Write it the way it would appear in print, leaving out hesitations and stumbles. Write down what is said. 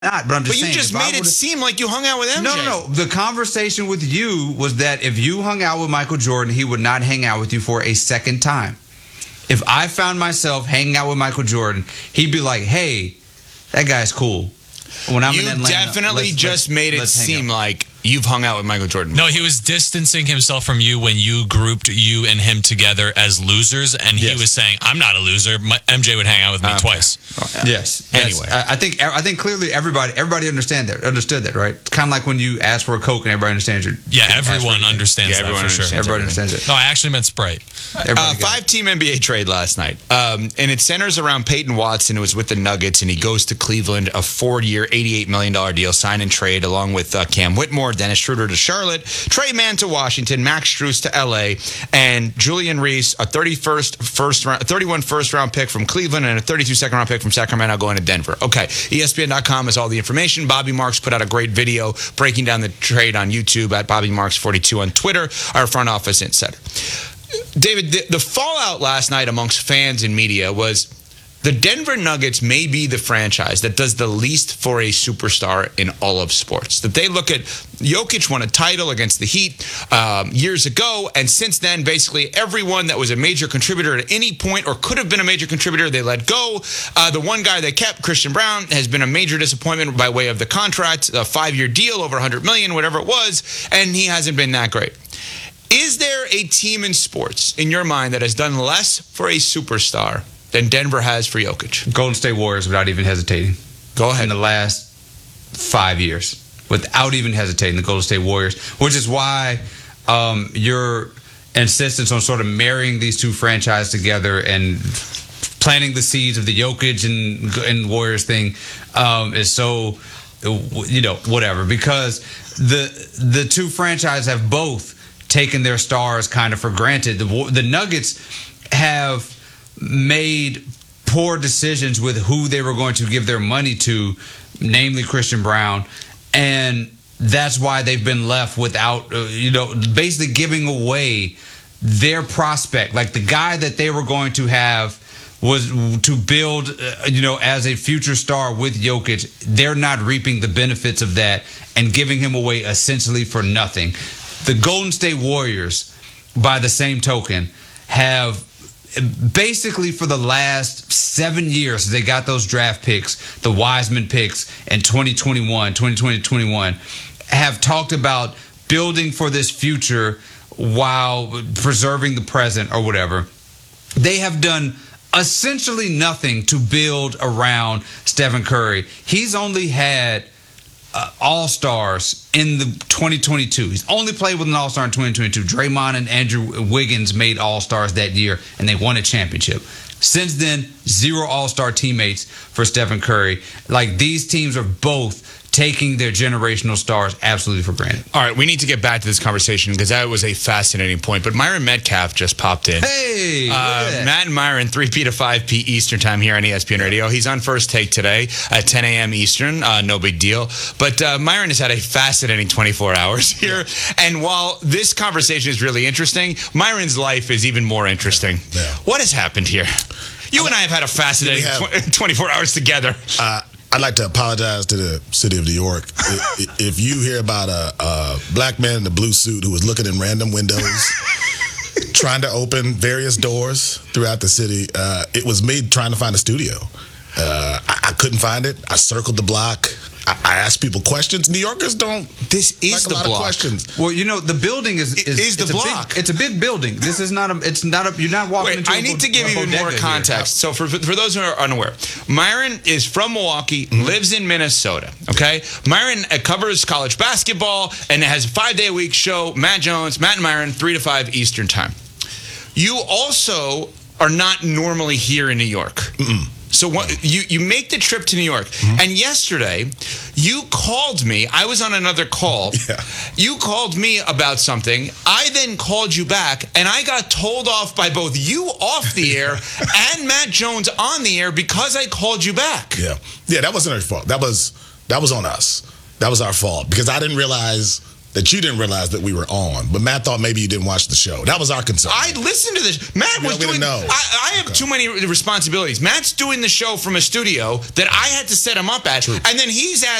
not, but I'm just But saying. you just made it seem like you hung out with MJ. No. The conversation with you was that if you hung out with Michael Jordan, he would not hang out with you for a second time. If I found myself hanging out with Michael Jordan, he'd be like, hey, that guy's cool. When I'm in Atlanta, definitely just made it seem like you've hung out with Michael Jordan. No, he was distancing himself from you when you grouped you and him together as losers, and he was saying, "I'm not a loser. MJ would hang out with me twice." Yes. Anyway, I think clearly everybody understood that, right? It's kind of like when you ask for a Coke and everybody understands you. Yeah, everyone understands that for sure. Everybody understands it. No, I actually meant Sprite. 5-team NBA trade last night, and it centers around Peyton Watson, who was with the Nuggets, and he goes to Cleveland, a 4-year, $88 million deal, sign and trade, along with Cam Whitmore, Dennis Schroeder to Charlotte, Trey Mann to Washington, Max Strus to L.A., and Julian Reese, a 31 first-round pick from Cleveland and a 32 second-round pick from Sacramento going to Denver. Okay, ESPN.com has all the information. Bobby Marks put out a great video breaking down the trade on YouTube at BobbyMarks42 on Twitter, our front office insider. David, the fallout last night amongst fans and media was the Denver Nuggets may be the franchise that does the least for a superstar in all of sports. That they look at Jokic won a title against the Heat years ago, and since then, basically everyone that was a major contributor at any point or could have been a major contributor, they let go. The one guy they kept, Christian Brown, has been a major disappointment by way of the contract, a 5-year deal, over $100 million, whatever it was, and he hasn't been that great. Is there a team in sports, in your mind, that has done less for a superstar than Denver has for Jokic? Golden State Warriors, without even hesitating. Go ahead. In the last 5 years, without even hesitating, the Golden State Warriors, which is why your insistence on sort of marrying these two franchises together and planting the seeds of the Jokic and Warriors thing is so, whatever. Because the two franchises have both taken their stars kind of for granted. The Nuggets have made poor decisions with who they were going to give their money to, namely Christian Brown, and that's why they've been left without, basically giving away their prospect. Like the guy that they were going to have was to build, as a future star with Jokic. They're not reaping the benefits of that and giving him away essentially for nothing. The Golden State Warriors, by the same token, have basically for the last 7 years, they got those draft picks, the Wiseman picks in 2020-21, have talked about building for this future while preserving the present or whatever. They have done essentially nothing to build around Stephen Curry. He's only had all-stars in the 2022. He's only played with an all-star in 2022. Draymond and Andrew Wiggins made all-stars that year, and they won a championship. Since then, 0 all-star teammates for Stephen Curry. Like, these teams are both taking their generational stars absolutely for granted. All right, we need to get back to this conversation because that was a fascinating point. But Myron Metcalf just popped in. Hey! Matt and Myron, 3P to 5P Eastern time here on ESPN Radio. He's on First Take today at 10 a.m. Eastern. No big deal. But Myron has had a fascinating 24 hours here. Yeah. And while this conversation is really interesting, Myron's life is even more interesting. Yeah. What has happened here? You and I have had a fascinating 24 hours together. I'd like to apologize to the city of New York. If you hear about a black man in a blue suit who was looking in random windows, trying to open various doors throughout the city, it was me trying to find a studio. I couldn't find it. I circled the block. I asked people questions. New Yorkers don't. This is like the a lot block. Of questions. Well, the building is the block. It's a big building. This is not a. It's not a. You're not walking into. I need to give you even more context. So for those who are unaware, Myron is from Milwaukee, lives in Minnesota. Okay, Myron covers college basketball and has a 5-day-a-week show. Matt and Myron, 3 to 5 Eastern time. You also are not normally here in New York. So you make the trip to New York, and yesterday you called me. I was on another call. Yeah. You called me about something. I then called you back, and I got told off by both you off the air and Matt Jones on the air because I called you back. Yeah, that wasn't our fault. That was on us. That was our fault because I didn't realize that you didn't realize that we were on, but Matt thought maybe you didn't watch the show. That was our concern. I listened to this. Matt was we doing. didn't know. I have too many responsibilities. Matt's doing the show from a studio that I had to set him up at, and then he's